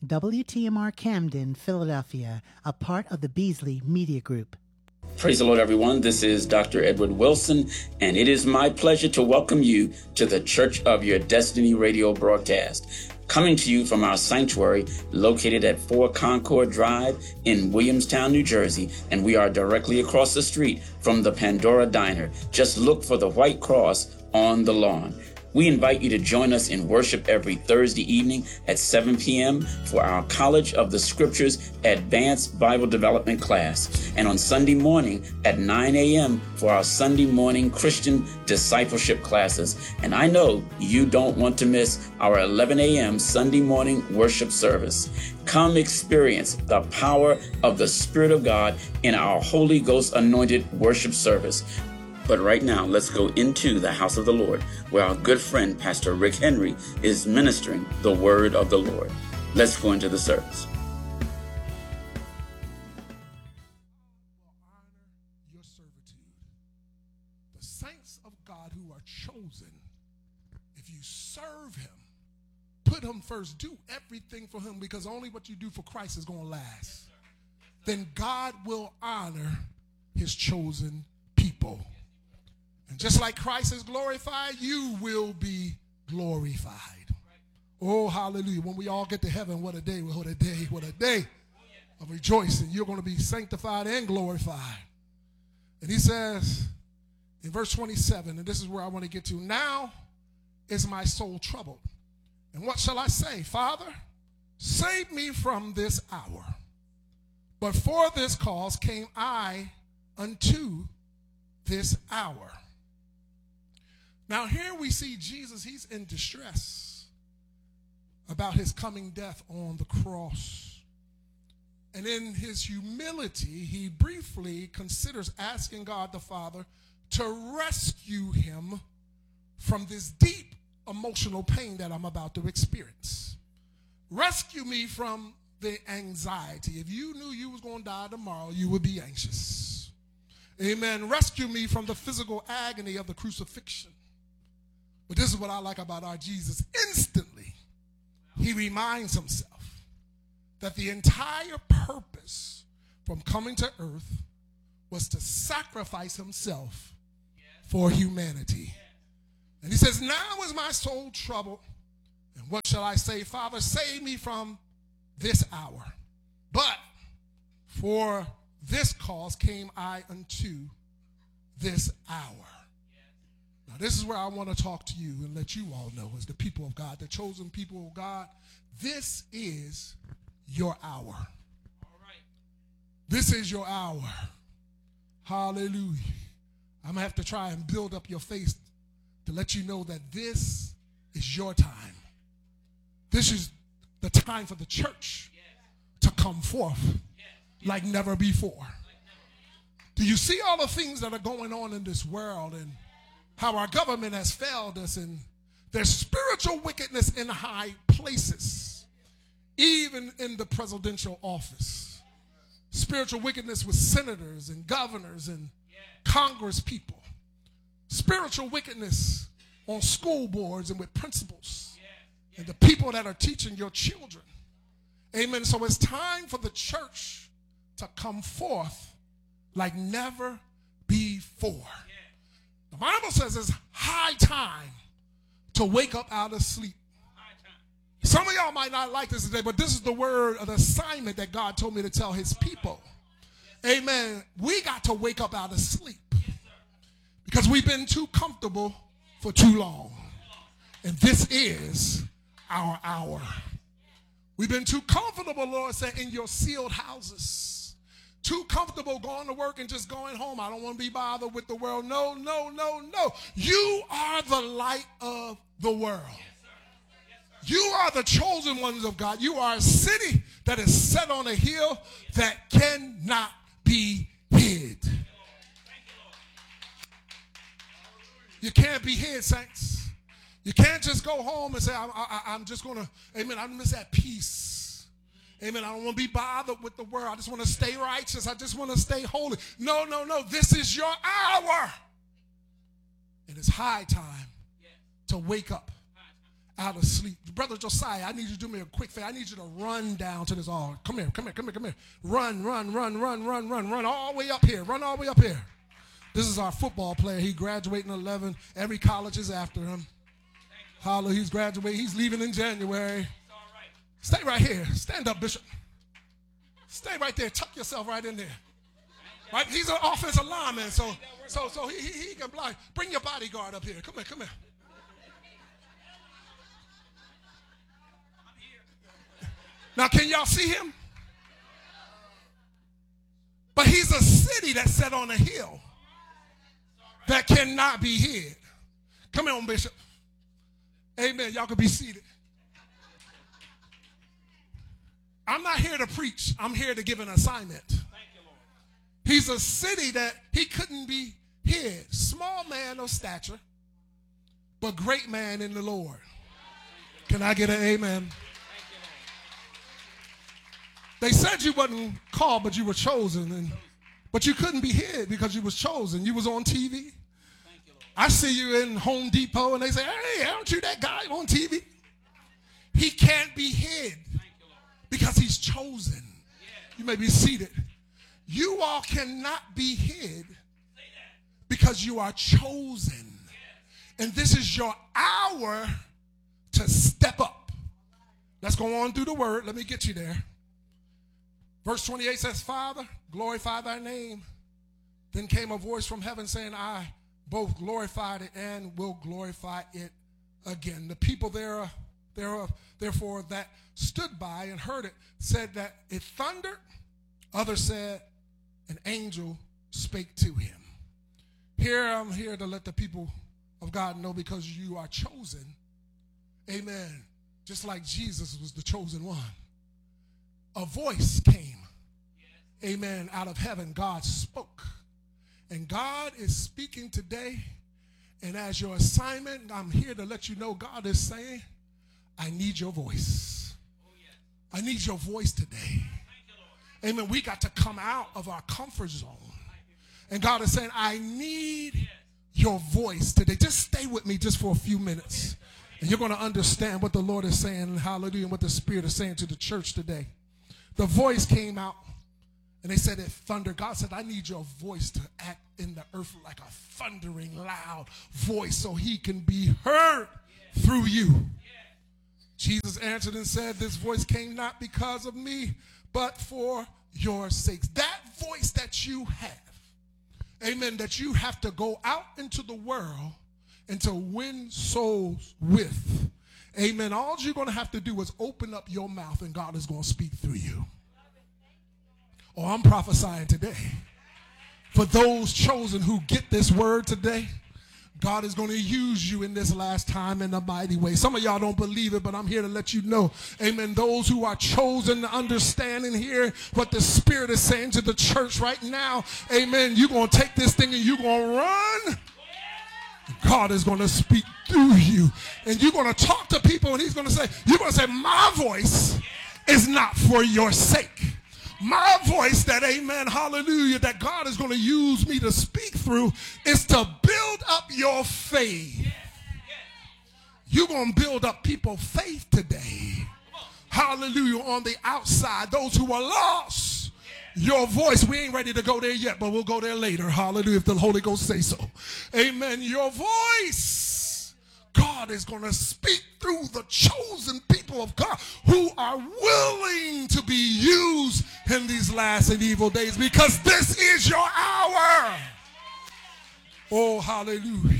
WTMR Camden, Philadelphia, a part of the Beasley Media Group. Praise the Lord, everyone. This is Dr. Edward Wilson, and it is my pleasure to welcome you to the Church of Your Destiny radio broadcast, coming to you from our sanctuary located at 4 Concord Drive in Williamstown, New Jersey, and we are directly across the street from the Pandora Diner. Just look for the white cross on the lawn. We invite you to join us in worship every Thursday evening at 7 p.m. for our College of the Scriptures Advanced Bible Development class, and on Sunday morning at 9 a.m. for our Sunday morning Christian discipleship classes. And I know you don't want to miss our 11 a.m. Sunday morning worship service. Come experience the power of the Spirit of God in our Holy Ghost anointed worship service. But right now, let's go into the house of the Lord, where our good friend, Pastor Rick Henry, is ministering the word of the Lord. Let's go into the service. Honor your servitude. The saints of God who are chosen, if you serve him, put him first, do everything for him, because only what you do for Christ is going to last. Then God will honor his chosen people. And just like Christ is glorified, you will be glorified. Oh, hallelujah. When we all get to heaven, what a day, what a day, what a day of rejoicing. You're going to be sanctified and glorified. And he says in verse 27, and this is where I want to get to, now is my soul troubled. And what shall I say? Father, save me from this hour. But for this cause came I unto this hour. Now here we see Jesus, he's in distress about his coming death on the cross. And in his humility, he briefly considers asking God the Father to rescue him from this deep emotional pain that I'm about to experience. Rescue me from the anxiety. If you knew you was going to die tomorrow, you would be anxious. Amen. Rescue me from the physical agony of the crucifixion. But this is what I like about our Jesus. Instantly, he reminds himself that the entire purpose from coming to earth was to sacrifice himself for humanity. And he says, now is my soul troubled. And what shall I say? Father, save me from this hour. But for this cause came I unto this hour. Now, this is where I want to talk to you and let you all know, as the people of God, the chosen people of God, this is your hour. All right. This is your hour. Hallelujah. I'm going to have to try and build up your faith to let you know that this is your time. This is the time for the church to come forth like never before. Do you see all the things that are going on in this world, and how our government has failed us, and there's spiritual wickedness in high places, even in the presidential office. Spiritual wickedness with senators and governors and Congress people. Spiritual wickedness on school boards and with principals and the people that are teaching your children. Amen. So it's time for the church to come forth like never before. The Bible says it's high time to wake up out of sleep. Some of y'all might not like this today, but this is the word, an assignment that God told me to tell his people. Amen. We got to wake up out of sleep because we've been too comfortable for too long. And this is our hour. We've been too comfortable, Lord said, in your sealed houses. Too comfortable going to work and just going home. I don't want to be bothered with the world. No, no, no, no. You are the light of the world. You are the chosen ones of God. You are a city that is set on a hill that cannot be hid. You can't be hid, saints. You can't just go home and say, I'm just going to, amen, I miss that peace. Amen. I don't want to be bothered with the world. I just want to stay righteous. I just want to stay holy. No, no, no. This is your hour. It is high time to wake up out of sleep. Brother Josiah, I need you to do me a quick favor. I need you to run down to this altar. Come here. Run all the way up here. Run all the way up here. This is our football player. He graduated in 11. Every college is after him. Hallelujah. He's graduating. He's leaving in January. Stay right here. Stand up, Bishop. Stay right there. Tuck yourself right in there. Right? He's an offensive lineman, so he can block. Bring your bodyguard up here. Come here. Now, can y'all see him? But he's a city that's set on a hill that cannot be hid. Come on, Bishop. Amen. Y'all can be seated. I'm not here to preach. I'm here to give an assignment. He's a city that he couldn't be hid. Small man of stature, but great man in the Lord. Can I get an amen? They said you wasn't called, but you were chosen. But you couldn't be hid because you was chosen. You was on TV. I see you in Home Depot, and they say, hey, aren't you that guy on TV? He can't be hid because he's chosen. You may be seated. You all cannot be hid because you are chosen. And this is your hour to step up. Let's go on through the word. Let me get you there. Verse 28 says, Father, glorify thy name. Then came a voice from heaven saying, I both glorified it and will glorify it again. The people therefore that stood by and heard it said that it thundered. Others said an angel spake to him. Here I'm here to let the people of God know, because you are chosen. Amen. Just like Jesus was the chosen one. A voice came, amen, out of heaven. God spoke. And God is speaking today. And as your assignment, I'm here to let you know God is saying, I need your voice. I need your voice today. Amen. We got to come out of our comfort zone. And God is saying, I need your voice today. Just stay with me just for a few minutes. And you're going to understand what the Lord is saying, hallelujah, and what the Spirit is saying to the church today. The voice came out, and they said it thundered. God said, I need your voice to act in the earth like a thundering, loud voice so he can be heard through you. Jesus answered and said, this voice came not because of me, but for your sakes. That voice that you have, amen, that you have to go out into the world and to win souls with. Amen. All you're going to have to do is open up your mouth, and God is going to speak through you. Oh, I'm prophesying today. For those chosen who get this word today, God is going to use you in this last time in a mighty way. Some of y'all don't believe it, but I'm here to let you know. Amen. Those who are chosen to understand and hear what the Spirit is saying to the church right now. Amen. You're going to take this thing and you're going to run. God is going to speak through you. And you're going to talk to people, and he's going to say, you're going to say, my voice is not for your sake. My voice that, amen, hallelujah, that God is going to use me to speak through is to build up your faith. You're going to build up people's faith today. Hallelujah, on the outside, those who are lost. Your voice, we ain't ready to go there yet, but we'll go there later. Hallelujah, if the Holy Ghost say so. Amen. Your voice, God is going to speak through the chosen people of God who are willing to be used in these last and evil days, because this is your hour. Oh, hallelujah.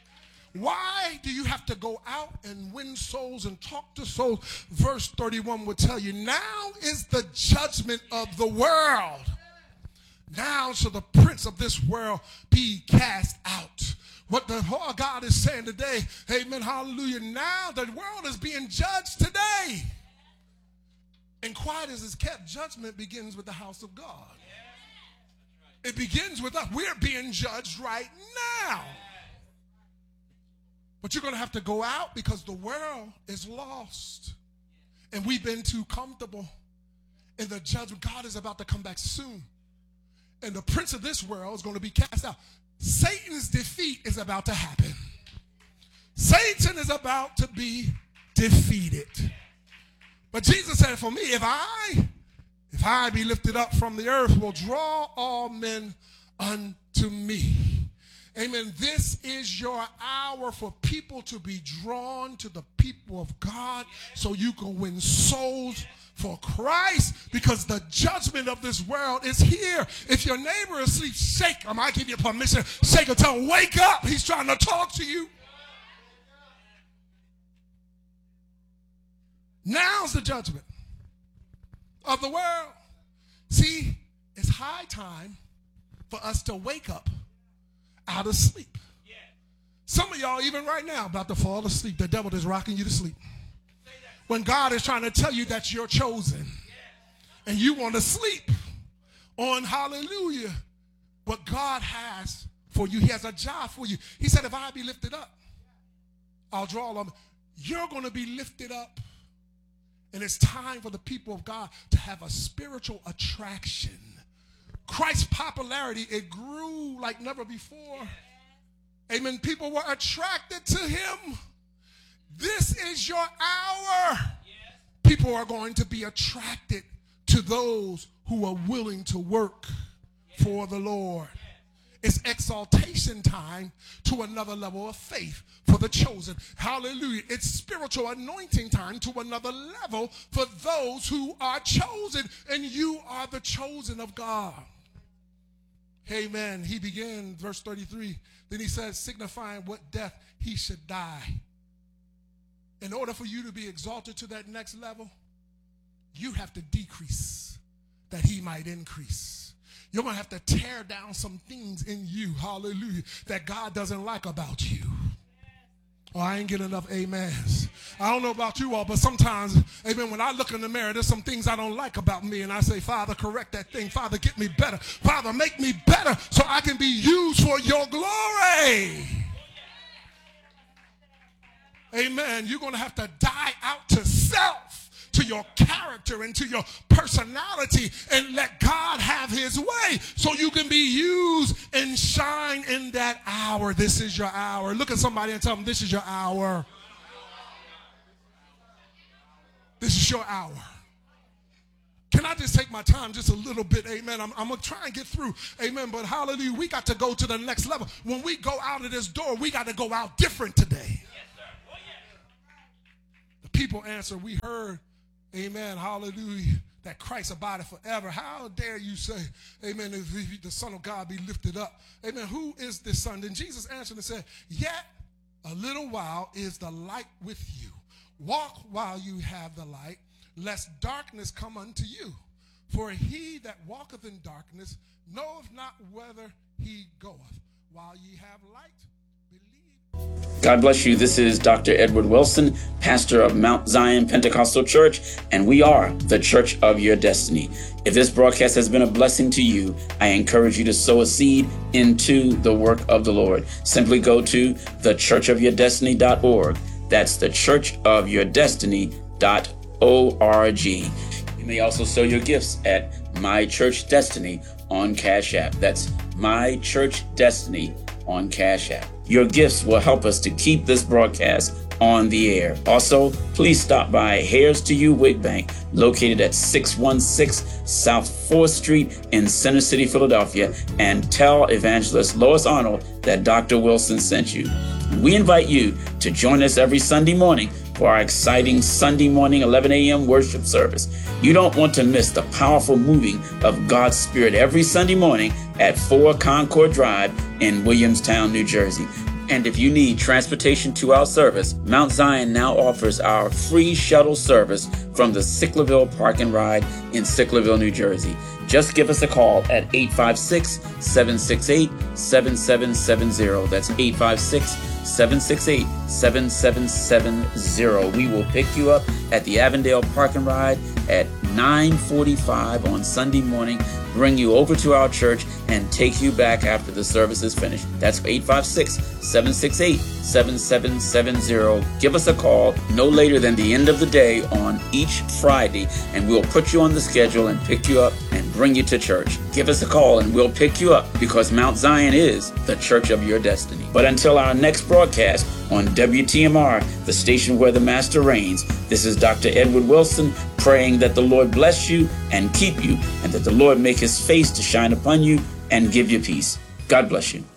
Why do you have to go out and win souls and talk to souls? Verse 31 will tell you, now is the judgment of the world. Now shall the prince of this world be cast out. What the God is saying today, amen, hallelujah, now the world is being judged today. And quiet as it's kept, judgment begins with the house of God. It begins with us. We're being judged right now. But you're going to have to go out, because the world is lost. And we've been too comfortable in the judgment. God is about to come back soon. And the prince of this world is going to be cast out. Satan's defeat is about to happen. Satan is about to be defeated. But Jesus said, for me, if I be lifted up from the earth, will draw all men unto me. Amen. This is your hour for people to be drawn to the people of God so you can win souls for Christ, because the judgment of this world is here. If your neighbor is asleep, shake him. I give you permission. Shake him, tell him, wake up. He's trying to talk to you. Now's the judgment of the world. See, it's high time for us to wake up out of sleep. Some of y'all, even right now, about to fall asleep. The devil is rocking you to sleep. When God is trying to tell you that you're chosen and you want to sleep on, hallelujah, what God has for you. He has a job for you. He said, if I be lifted up, I'll draw all of them. You're going to be lifted up. And it's time for the people of God to have a spiritual attraction. Christ's popularity, it grew like never before. Amen. People were attracted to him. This is your hour. People are going to be attracted to those who are willing to work for the Lord. It's exaltation time to another level of faith for the chosen. Hallelujah. It's spiritual anointing time to another level for those who are chosen. And you are the chosen of God. Amen. He began, verse 33. Then he says, signifying what death he should die. In order for you to be exalted to that next level, you have to decrease that he might increase. You're going to have to tear down some things in you, hallelujah, that God doesn't like about you. Oh, I ain't getting enough amens. I don't know about you all, but sometimes, amen, when I look in the mirror, there's some things I don't like about me, and I say, Father, correct that thing. Father, get me better. Father, make me better so I can be used for your glory. Amen. You're going to have to die out to self, to your character and to your personality, and let God have his way so you can be used and shine in that hour. This is your hour. Look at somebody and tell them, this is your hour. This is your hour. Can I just take my time just a little bit? Amen. I'm going to try and get through. Amen. But hallelujah, we got to go to the next level. When we go out of this door, we got to go out different today. People answer, we heard, amen, hallelujah, that Christ abideth forever. How dare you say, amen, if the Son of God be lifted up? Amen, who is this Son? Then Jesus answered and said, yet a little while is the light with you. Walk while you have the light, lest darkness come unto you. For he that walketh in darkness knoweth not whither he goeth. While ye have light, God bless you. This is Dr. Edward Wilson, pastor of Mount Zion Pentecostal Church, and we are the Church of Your Destiny. If this broadcast has been a blessing to you, I encourage you to sow a seed into the work of the Lord. Simply go to thechurchofyourdestiny.org. That's thechurchofyourdestiny.org. You may also sow your gifts at My Church Destiny on Cash App. That's My Church Destiny on Cash App. Your gifts will help us to keep this broadcast on the air. Also, please stop by Hairs to You Wig Bank, located at 616 South 4th Street in Center City, Philadelphia, and tell Evangelist Lois Arnold that Dr. Wilson sent you. We invite you to join us every Sunday morning for our exciting Sunday morning 11 a.m. worship service. You don't want to miss the powerful moving of God's Spirit every Sunday morning at 4 Concord Drive in Williamstown, New Jersey. And if you need transportation to our service, Mount Zion now offers our free shuttle service from the Sicklerville Park and Ride in Sicklerville, New Jersey. Just give us a call at 856-768-7770. That's 856-768-7770. We will pick you up at the Avondale Park and Ride at 9:45 on Sunday morning, bring you over to our church, and take you back after the service is finished. That's 856-768-7770. Give us a call no later than the end of the day on each Friday, and we'll put you on the schedule and pick you up and bring you to church. Give us a call and we'll pick you up, because Mount Zion is the church of your destiny. But until our next broadcast on WTMR, the station where the Master reigns, this is Dr. Edward Wilson, praying that the Lord bless you and keep you, and that the Lord make his face to shine upon you and give you peace. God bless you.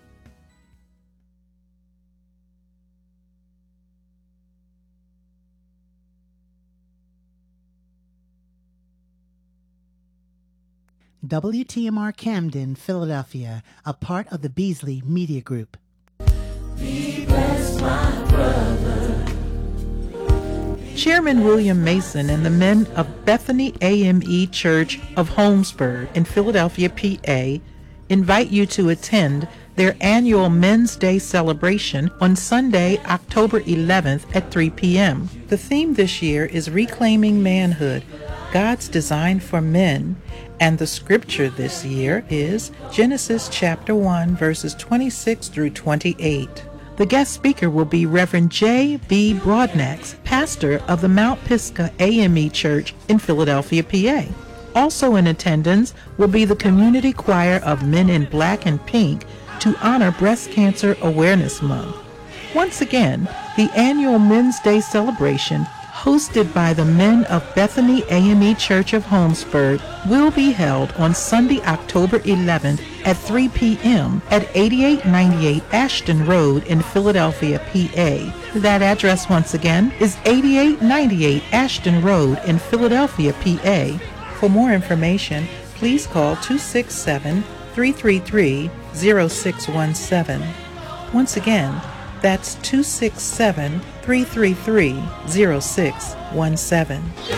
WTMR Camden, Philadelphia, a part of the Beasley Media Group. Be blessed, my brother. Chairman William Mason and the men of Bethany AME Church of Holmesburg in Philadelphia, PA, invite you to attend their annual Men's Day celebration on Sunday, October 11th at 3 p.m. The theme this year is Reclaiming Manhood, God's Design for Men, and the scripture this year is Genesis chapter 1, verses 26 through 28. The guest speaker will be Reverend J.B. Broadnax, pastor of the Mount Pisgah AME Church in Philadelphia, PA. Also in attendance will be the community choir of Men in Black and Pink to honor Breast Cancer Awareness Month. Once again, the annual Men's Day celebration, hosted by the men of Bethany AME Church of Holmesburg, will be held on Sunday, October 11th at 3 p.m. at 8898 Ashton Road in Philadelphia, PA. That address once again is 8898 Ashton Road in Philadelphia, PA. For more information, please call 267-333-0617. Once again, that's 267-333-0617.